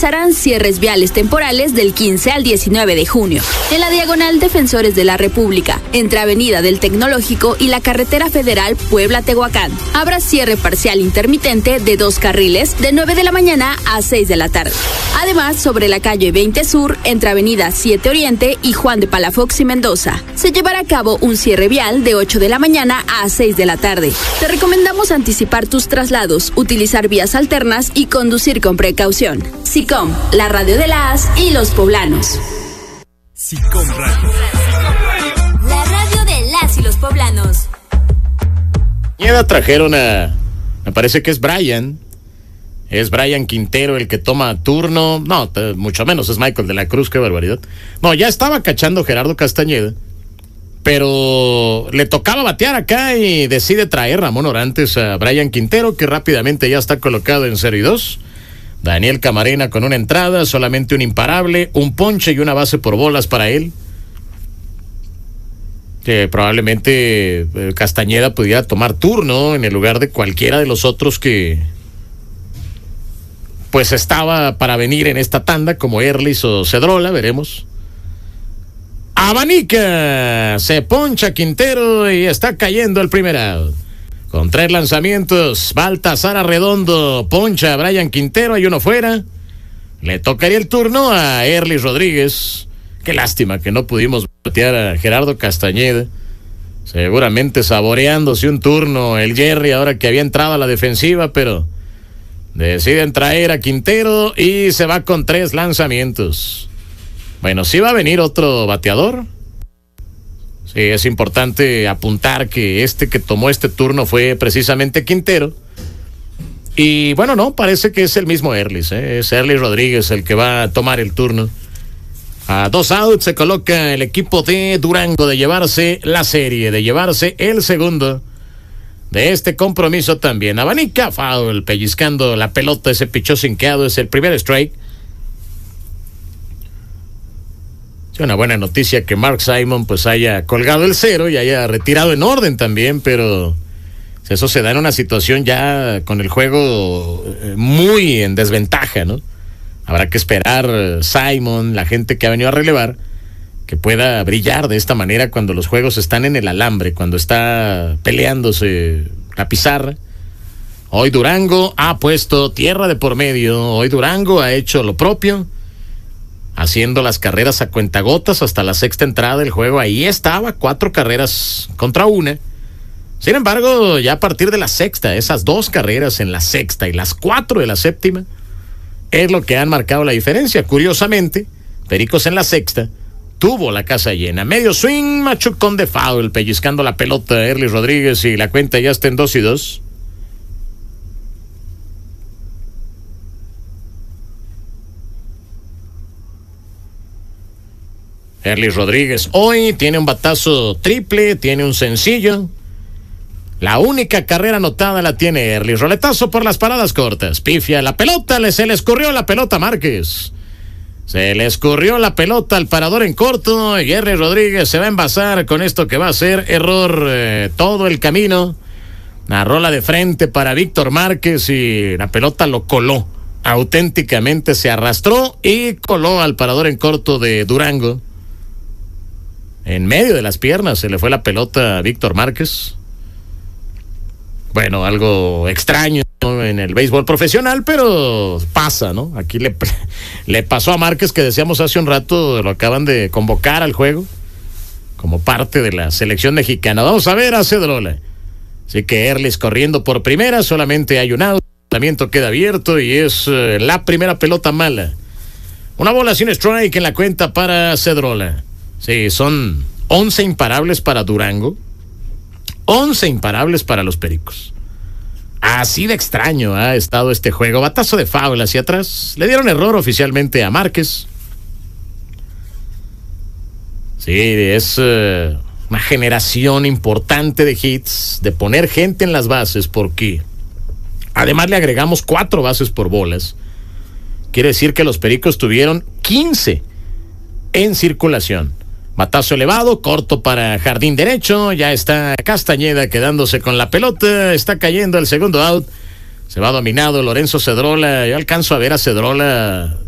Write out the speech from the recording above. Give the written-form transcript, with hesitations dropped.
realizarán cierres viales temporales del 15 al 19 de junio. En la diagonal Defensores de la República, entre Avenida del Tecnológico y la Carretera Federal Puebla-Tehuacán, habrá cierre parcial intermitente de 2 carriles de 9 de la mañana a 6 de la tarde. Además, sobre la calle 20 Sur, entre Avenida 7 Oriente y Juan de Palafox y Mendoza, se llevará a cabo un cierre vial de 8 de la mañana a 6 de la tarde. Te recomendamos anticipar tus traslados, utilizar vías alternas y conducir con precaución. SICOM, la radio de las y los poblanos. SICOM Radio. La radio de las y los poblanos. Trajeron me parece que es Brian Quintero el que toma turno. No, mucho menos es Michael de la Cruz, qué barbaridad. No, ya estaba cachando Gerardo Castañeda, pero le tocaba batear acá y decide traer Ramón Orantes a Brian Quintero, que rápidamente ya está colocado en 0-2. Daniel Camarena con una entrada, solamente un imparable, un ponche y una base por bolas para él. Que probablemente Castañeda pudiera tomar turno en el lugar de cualquiera de los otros que pues estaba para venir en esta tanda, como Erlis o Cedrola, veremos. Abanica, se poncha Quintero y está cayendo el primer out. Con 3 lanzamientos, Baltasar Arredondo poncha a Brian Quintero, hay uno fuera. Le tocaría el turno a Erlis Rodríguez. Qué lástima que no pudimos batear a Gerardo Castañeda. Seguramente saboreándose un turno el Jerry ahora que había entrado a la defensiva, pero deciden traer a Quintero y se va con 3 lanzamientos. Bueno, sí va a venir otro bateador. Sí, es importante apuntar que que tomó este turno fue precisamente Quintero. Y bueno, no, parece que es el mismo Erlis, es Erlis Rodríguez el que va a tomar el turno. A 2 outs se coloca el equipo de Durango de llevarse la serie, de llevarse el segundo de este compromiso también. Abanica, foul, pellizcando la pelota, ese pichó sinqueado, es el primer strike. Es una buena noticia que Mark Simon pues haya colgado el 0 y haya retirado en orden también, pero eso se da en una situación ya con el juego muy en desventaja, ¿no? Habrá que esperar Simon, la gente que ha venido a relevar, que pueda brillar de esta manera cuando los juegos están en el alambre, cuando está peleándose la pizarra. Hoy Durango ha puesto tierra de por medio, hoy Durango ha hecho lo propio, haciendo las carreras a cuentagotas hasta la 6ª entrada del juego. Ahí estaba, 4 carreras contra 1. Sin embargo, ya a partir de la 6ª, esas 2 carreras en la 6ª y las 4 de la 7ª, es lo que han marcado la diferencia. Curiosamente, Pericos en la 6ª tuvo la casa llena. Medio swing, machucón de foul, pellizcando la pelota a Erlis Rodríguez y la cuenta ya está en 2-2. Erlis Rodríguez hoy tiene un batazo triple, tiene un sencillo. La única carrera anotada la tiene Erlis. Roletazo por las paradas cortas. Pifia la pelota, se le escurrió la pelota a Márquez. Se le escurrió la pelota al parador en corto y Erlis Rodríguez se va a envasar con esto que va a ser error todo el camino. Una rola de frente para Víctor Márquez y la pelota lo coló. Auténticamente se arrastró y coló al parador en corto de Durango. En medio de las piernas se le fue la pelota a Víctor Márquez. Bueno, algo extraño en el béisbol profesional, pero pasa, ¿no? Aquí le pasó a Márquez, que decíamos hace un rato, lo acaban de convocar al juego como parte de la selección mexicana. Vamos a ver a Cedrola. Así que Erlis corriendo por primera, solamente hay un out, el lanzamiento queda abierto y es la primera pelota mala. Una bola sin strike en la cuenta para Cedrola. Sí, son 11 imparables para Durango. 11 imparables para los Pericos. Así de extraño ha estado este juego. Batazo de foul hacia atrás. Le dieron error oficialmente a Márquez. Sí, es una generación importante de hits, de poner gente en las bases, porque además le agregamos 4 bases por bolas. Quiere decir que los Pericos tuvieron 15 en circulación. Batazo elevado, corto para jardín derecho. Ya está Castañeda quedándose con la pelota. Está cayendo el segundo out. Se va dominado Lorenzo Cedrola. Yo alcanzo a ver a Cedrola